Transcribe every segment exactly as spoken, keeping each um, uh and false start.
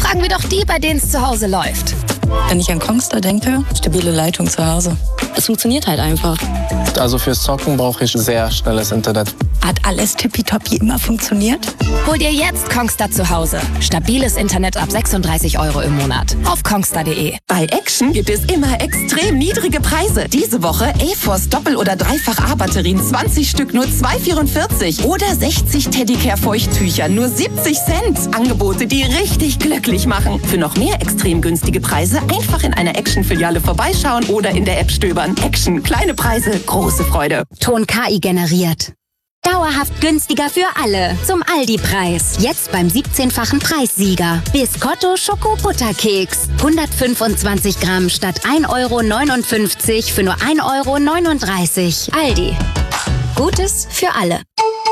Fragen wir doch die, bei denen es zu Hause läuft. Wenn ich an Kongstar denke, stabile Leitung zu Hause. Es funktioniert halt einfach. Also fürs Zocken brauche ich sehr schnelles Internet. Hat alles tippitoppi immer funktioniert? Hol dir jetzt Kongstar zu Hause. Stabiles Internet ab sechsunddreißig Euro im Monat. Auf kongstar punkt de. Bei Action gibt es immer extrem niedrige Preise. Diese Woche A-Force Doppel- oder Dreifach-A-Batterien zwanzig Stück nur zwei Euro vierundvierzig. Oder sechzig Teddicare-Feuchttücher nur siebzig Cent. Angebote, die richtig glücklich machen. Für noch mehr extrem günstige Preise einfach in einer Action-Filiale vorbeischauen oder in der App stöbern. Action, kleine Preise, große Freude. Ton K I generiert. Dauerhaft günstiger für alle. Zum Aldi-Preis. Jetzt beim siebzehnfachen Preissieger. Biscotto Schoko-Butterkeks. hundertfünfundzwanzig Gramm statt ein Euro neunundfünfzig für nur ein Euro neununddreißig. Aldi. Gutes für alle.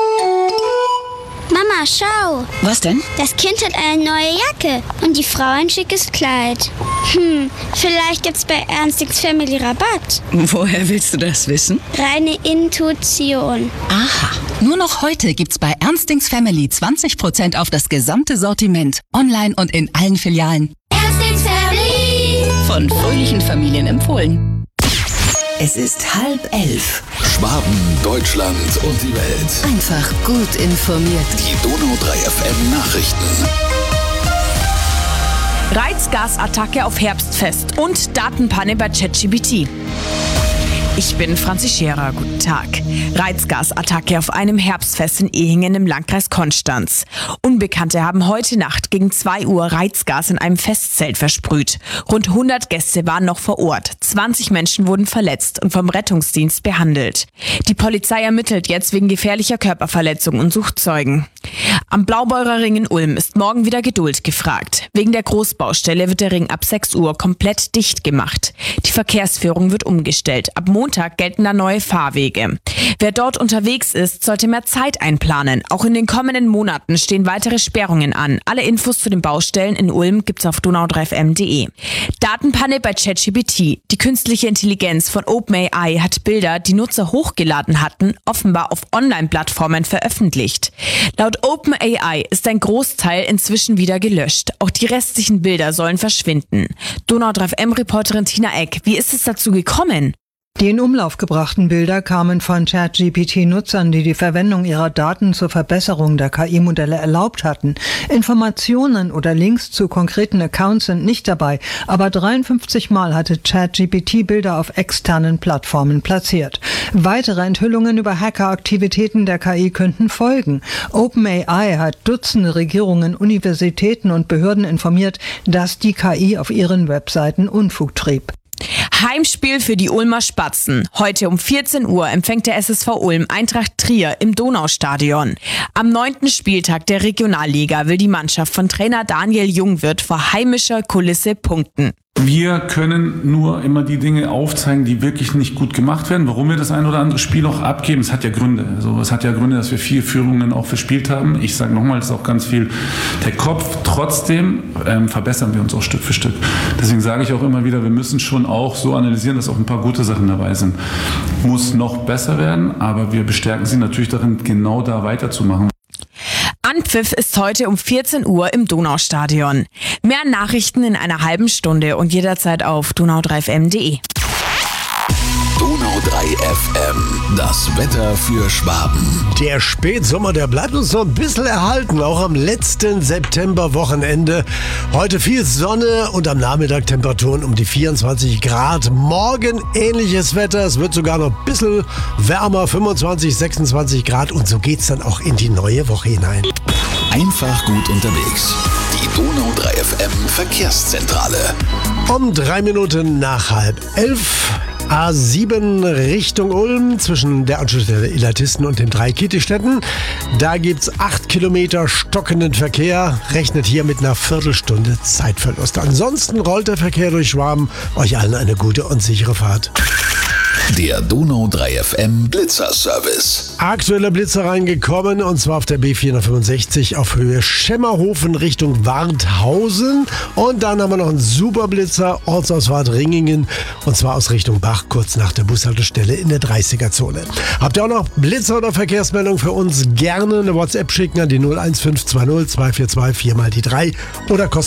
Mama, schau. Was denn? Das Kind hat eine neue Jacke und die Frau ein schickes Kleid. Hm, vielleicht gibt's bei Ernstings Family Rabatt. Woher willst du das wissen? Reine Intuition. Aha. Nur noch heute gibt's bei Ernstings Family zwanzig Prozent auf das gesamte Sortiment. Online und in allen Filialen. Ernstings Family. Von fröhlichen Familien empfohlen. Es ist halb elf. Schwaben, Deutschland und die Welt. Einfach gut informiert. Die Donau drei F M Nachrichten. Reizgasattacke auf Herbstfest und Datenpanne bei ChatGPT. Ich bin Franzi Scherer, guten Tag. Reizgasattacke auf einem Herbstfest in Ehingen im Landkreis Konstanz. Unbekannte haben heute Nacht gegen zwei Uhr Reizgas in einem Festzelt versprüht. Rund hundert Gäste waren noch vor Ort. zwanzig Menschen wurden verletzt und vom Rettungsdienst behandelt. Die Polizei ermittelt jetzt wegen gefährlicher Körperverletzung und sucht Zeugen. Am Blaubeurer Ring in Ulm ist morgen wieder Geduld gefragt. Wegen der Großbaustelle wird der Ring ab sechs Uhr komplett dicht gemacht. Die Verkehrsführung wird umgestellt. Ab Montag gelten da neue Fahrwege. Wer dort unterwegs ist, sollte mehr Zeit einplanen. Auch in den kommenden Monaten stehen weitere Sperrungen an. Alle Infos zu den Baustellen in Ulm gibt's auf donau drei f m punkt de. Datenpanne bei ChatGPT. Die künstliche Intelligenz von OpenAI hat Bilder, die Nutzer hochgeladen hatten, offenbar auf Online-Plattformen veröffentlicht. Laut OpenAI ist ein Großteil inzwischen wieder gelöscht. Auch die restlichen Bilder sollen verschwinden. Donau drei F M-Reporterin Tina Eck, wie ist es dazu gekommen? Die in Umlauf gebrachten Bilder kamen von ChatGPT-Nutzern, die die Verwendung ihrer Daten zur Verbesserung der K I-Modelle erlaubt hatten. Informationen oder Links zu konkreten Accounts sind nicht dabei, aber dreiundfünfzig Mal hatte ChatGPT Bilder auf externen Plattformen platziert. Weitere Enthüllungen über Hackeraktivitäten der K I könnten folgen. OpenAI hat Dutzende Regierungen, Universitäten und Behörden informiert, dass die K I auf ihren Webseiten Unfug trieb. Heimspiel für die Ulmer Spatzen. Heute um vierzehn Uhr empfängt der S S V Ulm Eintracht Trier im Donaustadion. Am neunten Spieltag der Regionalliga will die Mannschaft von Trainer Daniel Jungwirth vor heimischer Kulisse punkten. Wir können nur immer die Dinge aufzeigen, die wirklich nicht gut gemacht werden. Warum wir das ein oder andere Spiel auch abgeben, es hat ja Gründe. Also es hat ja Gründe, dass wir vier Führungen auch verspielt haben. Ich sage nochmal, das ist auch ganz viel der Kopf. Trotzdem ähm, verbessern wir uns auch Stück für Stück. Deswegen sage ich auch immer wieder, wir müssen schon auch so analysieren, dass auch ein paar gute Sachen dabei sind. Muss noch besser werden, aber wir bestärken sie natürlich darin, genau da weiterzumachen. Anpfiff ist heute um vierzehn Uhr im Donaustadion. Mehr Nachrichten in einer halben Stunde und jederzeit auf donau drei f m punkt de. Donau drei F M, das Wetter für Schwaben. Der Spätsommer, der bleibt uns so ein bisschen erhalten, auch am letzten Septemberwochenende. Heute viel Sonne und am Nachmittag Temperaturen um die vierundzwanzig Grad. Morgen ähnliches Wetter, es wird sogar noch ein bisschen wärmer, fünfundzwanzig, sechsundzwanzig Grad und so geht's dann auch in die neue Woche hinein. Einfach gut unterwegs. Die Donau drei F M Verkehrszentrale. Um drei Minuten nach halb elf. A sieben Richtung Ulm zwischen der Anschlussstelle Illertissen und den drei Kittistädten. Da gibt's acht Kilometer stockenden Verkehr. Rechnet hier mit einer Viertelstunde Zeitverlust. Ansonsten rollt der Verkehr durch Schwaben. Euch allen eine gute und sichere Fahrt. Der Donau drei F M Blitzerservice. Aktueller Blitzer reingekommen und zwar auf der B vierhundertfünfundsechzig auf Höhe Schemmerhofen Richtung Warthausen. Und dann haben wir noch einen Superblitzer, Ortsausfahrt Ringingen und zwar aus Richtung Bach, kurz nach der Bushaltestelle in der dreißiger-Zone. Habt ihr auch noch Blitzer oder Verkehrsmeldung für uns? Gerne eine WhatsApp schicken an die null eins fünf zwei null zwei vier zwei vier mal die drei oder